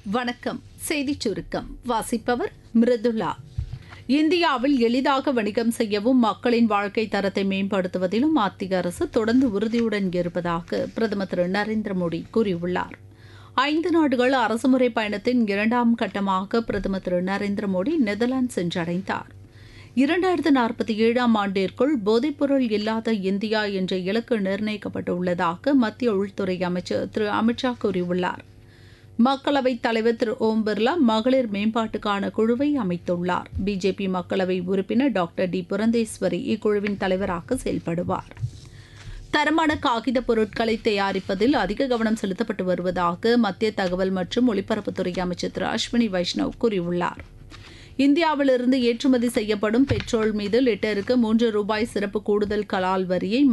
வணக்கம். செய்திச் சுருக்கம் வாசிப்பவர் மிருதுளா. இந்தியாவில் எளிதாக வணிகம் செய்யவும் மக்களின் வாழ்க்கை தரத்தை மேம்படுத்துவதிலும் மத்திய அரசு தொடர்ந்து உறுதியுடன் இருப்பதாக பிரதமர் திரு நரேந்திர மோடி கூறியுள்ளார். 5 நாடுகள் அரசுமுறை பயணத்தின் 2ஆம் கட்டமாக பிரதமர் திரு நரேந்திர மோடி நெதர்லாந்து சென்றடைந்தார். 2047ஆம் ஆண்டிற்குள் போதைப்பொருள் இல்லாத இந்தியா என்ற இலக்கு நிர்ணயிக்கப்பட்டுள்ளதாக மத்திய உள்துறை அமைச்சர் திரு அமித்ஷா கூறியுள்ளார். மக்களவைத் தலைவர் திரு ஓம் பிர்லா மகளிர் மேம்பாட்டுக்கான குழுவை அமைத்துள்ளார். பிஜேபி மக்களவை உறுப்பினர் டாக்டர் டி புரந்தேஸ்வரி இக்குழுவின் தலைவராக செயல்படுவார். தரமான காகித பொருட்களை தயாரிப்பதில் அதிக கவனம் செலுத்தப்பட்டு வருவதாக மத்திய தகவல் மற்றும் ஒலிபரப்புத்துறை அமைச்சர் திரு அஸ்வினி வைஷ்ணவ் கூறியுள்ளார். இந்தியாவிலிருந்து ஏற்றுமதி செய்யப்படும் பெட்ரோல் மீது லிட்டருக்கு 3 ரூபாய் சிறப்பு கூடுதல் கலால் வரியை